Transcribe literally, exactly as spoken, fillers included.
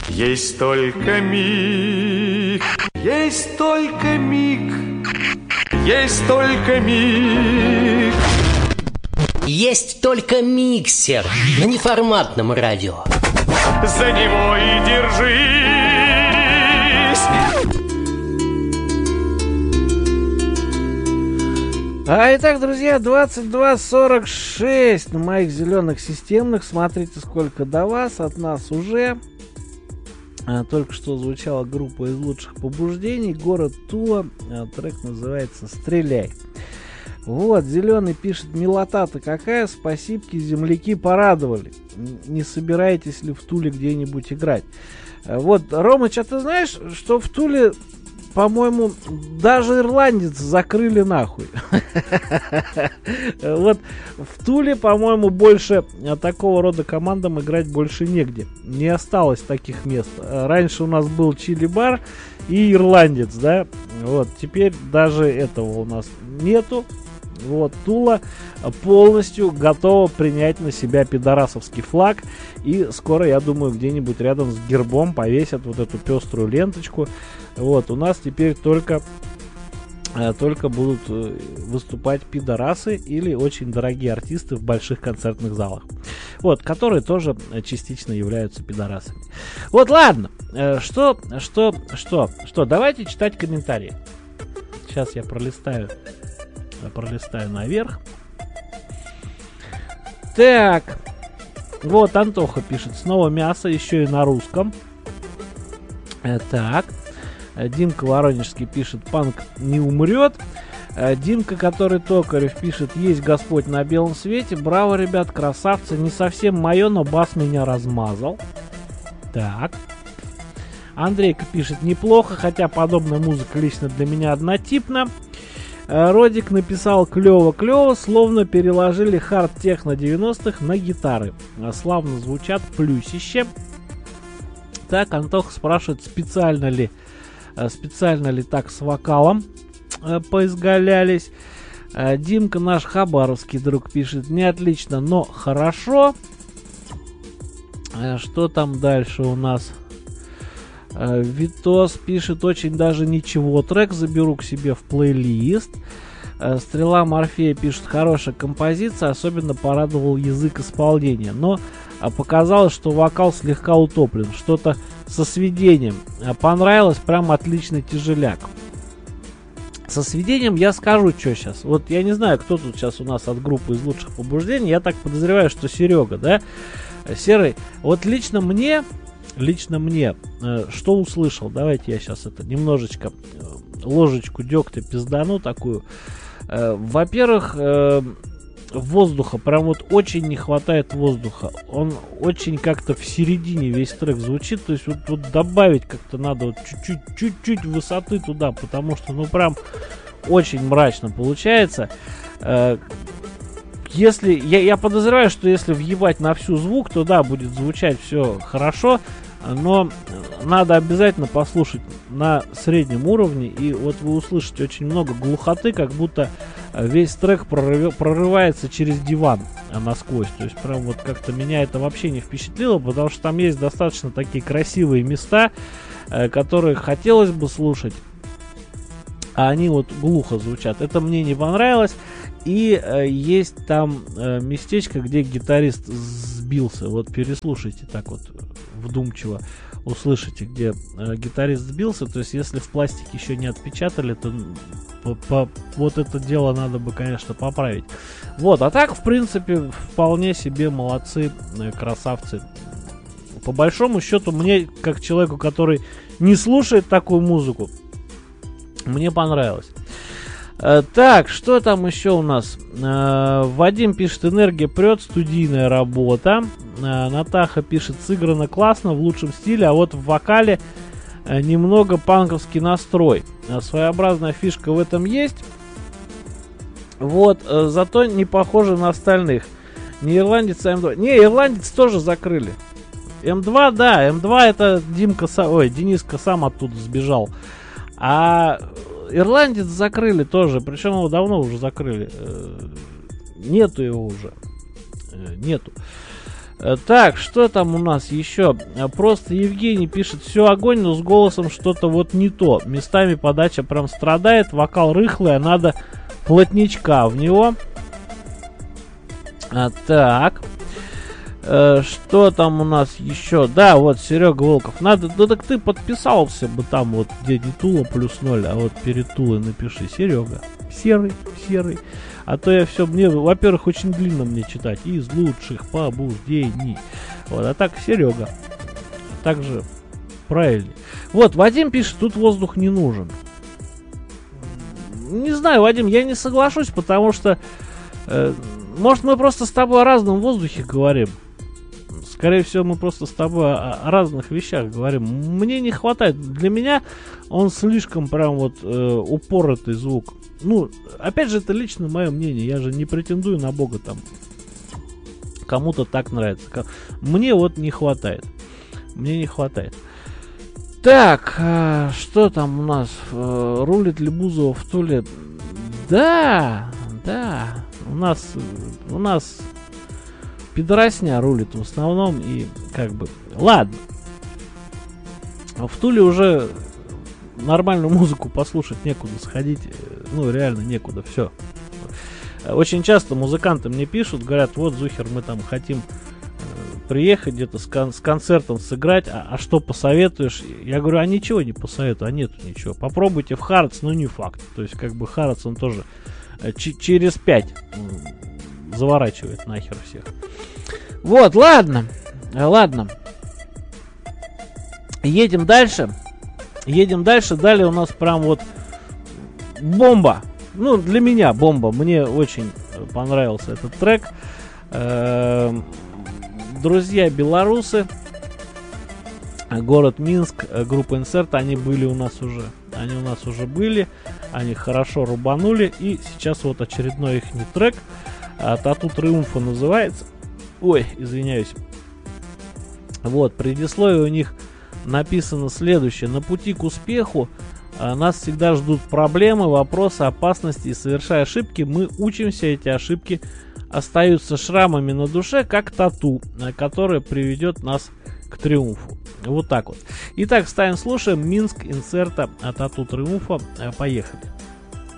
Есть только миг, есть только миг, есть только миг. Есть только миксер на неформатном радио. За него и держись. А итак, друзья, двадцать два сорок шесть на моих зеленых системных. Смотрите, сколько до вас, от нас уже. А, только что звучала группа из лучших побуждений. Город Тула. А, трек называется «Стреляй». Вот, зеленый пишет: милота-то какая, спасибки, земляки порадовали. Не собираетесь ли в Туле где-нибудь играть? Вот, Ромыч, а ты знаешь, что в Туле, по-моему, даже ирландец закрыли нахуй. Вот в Туле, по-моему, больше такого рода командам играть больше негде. Не осталось таких мест. Раньше у нас был чили-бар и ирландец, да? Вот, теперь даже этого у нас нету. Вот, Тула полностью готова принять на себя пидорасовский флаг. И скоро, я думаю, где-нибудь рядом с гербом повесят вот эту пеструю ленточку. Вот, у нас теперь только, только будут выступать пидорасы или очень дорогие артисты в больших концертных залах. Вот, которые тоже частично являются пидорасами. Вот, ладно. Что, что, что, что? Давайте читать комментарии. Сейчас я пролистаю. Пролистаю наверх. Так. Вот Антоха пишет: снова мясо, еще и на русском. Так. Димка Воронежский пишет: панк не умрет. Димка, который Токарев, пишет: есть Господь на белом свете. Браво, ребят, красавцы. Не совсем мое, но бас меня размазал. Так. Андрейка пишет: неплохо, хотя подобная музыка лично для меня однотипна. Родик написал: клево-клево, словно переложили хард-техно девяностых на гитары. Славно звучат, плюсище. Так, Антох спрашивает, специально ли, специально ли так с вокалом поизгалялись. Димка, наш хабаровский друг, пишет: не отлично, но хорошо. Что там дальше у нас? Витос пишет: очень даже ничего, трек заберу к себе в плейлист. Стрела Морфея пишет: хорошая композиция, особенно порадовал язык исполнения, но показалось, что вокал слегка утоплен, что-то со сведением. Понравилось, прям отличный тяжеляк. Со сведением я скажу, что сейчас. Вот я не знаю, кто тут сейчас у нас от группы из лучших побуждений. Я так подозреваю, что Серега, да? Серый. Вот лично мне... Лично мне, э, что услышал, давайте я сейчас это немножечко, э, ложечку дегтя пиздану такую. Э, во-первых, э, воздуха, прям вот очень не хватает воздуха. Он очень как-то в середине весь трек звучит, то есть вот, вот добавить как-то надо вот чуть-чуть, чуть-чуть высоты туда, потому что ну прям очень мрачно получается. Э, Если, я, я подозреваю, что если въебать на всю звук, то да, будет звучать все хорошо, но надо обязательно послушать на среднем уровне, и вот вы услышите очень много глухоты, как будто весь трек прорыв, прорывается через диван насквозь. То есть прям вот как-то меня это вообще не впечатлило, потому что там есть достаточно такие красивые места, которые хотелось бы слушать, а они вот глухо звучат. Это мне не понравилось. И э, есть там э, местечко, где гитарист сбился. Вот переслушайте так вот вдумчиво, услышите, где э, гитарист сбился. То есть если в пластике еще не отпечатали, то по, по, вот это дело надо бы, конечно, поправить. Вот, а так, в принципе, вполне себе молодцы, э, красавцы. По большому счету, мне, как человеку, который не слушает такую музыку, мне понравилось. Так, что там еще у нас? Вадим пишет: энергия прет, студийная работа. Натаха пишет: сыграно классно, в лучшем стиле, а вот в вокале немного панковский настрой. Своеобразная фишка в этом есть. Вот, зато не похоже на остальных. Не ирландец, а эм два. Не, ирландец тоже закрыли. эм два, да, эм два это Димка, ой, Дениска сам оттуда сбежал. А ирландец закрыли тоже, причем его давно уже закрыли. Нету его уже. Нету. Э, Так, что там у нас еще? Э, Просто Евгений пишет: все огонь, но с голосом что-то вот не то. Местами подача прям страдает, вокал рыхлый, а надо плотничка в него. А, так. Э, что там у нас еще? Да, вот Серега Волков. Надо, да так ты подписался бы там вот, где не Тула плюс ноль, а вот перед Тулой напиши Серега. Серый, серый. А то я все, мне, во-первых, очень длинно мне читать. Из лучших побуждений. Вот, а так Серега. Также правильно. Вот, Вадим пишет: тут воздух не нужен. Не знаю, Вадим, я не соглашусь, потому что э, может, мы просто с тобой о разном воздухе говорим. Скорее всего, мы просто с тобой о, о разных вещах говорим. Мне не хватает. Для меня он слишком прям вот э, упоротый звук. Ну, опять же, это лично мое мнение. Я же не претендую на Бога там. Кому-то так нравится. Мне вот не хватает. Мне не хватает. Так, э, что там у нас? Э, рулит ли Бузова в Туле? Да, да. У нас, у нас пидоросня рулит в основном, и как бы... Ладно. В Туле уже нормальную музыку послушать некуда, сходить, ну, реально некуда, все. Очень часто музыканты мне пишут, говорят: вот, Зухер, мы там хотим приехать где-то с, кон- с концертом сыграть, а, а что посоветуешь? Я говорю: а ничего не посоветую, а нету ничего. Попробуйте в Харатс, но не факт. То есть, как бы, Харатс, он тоже ч- через пять заворачивает нахер всех. Вот, ладно, ладно. Едем дальше. Едем дальше. Далее у нас прям вот бомба. Ну, для меня бомба. Мне очень понравился этот трек. Эм, Друзья белорусы, город Минск, группа Инсерт, они были у нас уже. Они у нас уже были. Они хорошо рубанули. И сейчас вот очередной их трек. Тату Триумфа называется. Ой, извиняюсь. Вот, предисловие у них написано следующее: на пути к успеху а, нас всегда ждут проблемы, вопросы, опасности, и совершая ошибки, мы учимся, эти ошибки остаются шрамами на душе, как тату, которое приведет нас к триумфу. Вот так вот. Итак, ставим, слушаем Минск Инсерта, Тату Триумфа. Поехали.